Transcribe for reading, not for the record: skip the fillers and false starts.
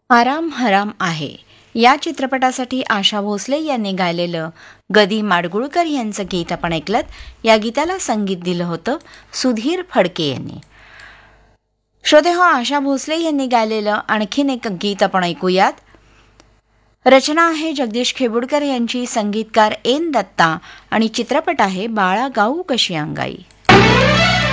आराम हराम आहे या चित्रपटासाठी आशा भोसले यांनी गायलेलं गदी माडगुळकर यांचं गीत आपण ऐकलत. या गीताला संगीत दिलं होतं सुधीर फडके यांनी. श्रोते हो, आशा भोसले यांनी गायलेलं आणखीन एक गीत आपण ऐकूयात. रचना आहे जगदीश खेबुडकर यांची, संगीतकार एन दत्ता आणि चित्रपट आहे बाळा गाऊ कशी अंगाई.